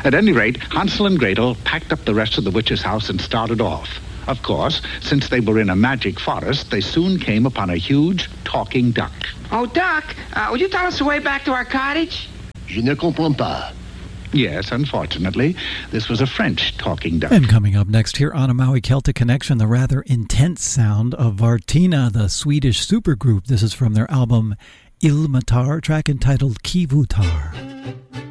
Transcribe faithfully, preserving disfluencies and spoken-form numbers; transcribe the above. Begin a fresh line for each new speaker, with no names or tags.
At any rate, Hansel and Gretel packed up the rest of the witch's house and started off. Of course, since they were in a magic forest, they soon came upon a huge talking duck.
Oh, Duck, uh, will you tell us the way back to our cottage?
Je ne comprends pas.
Yes, unfortunately, this was a French talking duck.
And coming up next here on A Maui Celtic Connection, the rather intense sound of Vartina, the Swedish supergroup. This is from their album Ilmatar, track entitled Kivutar.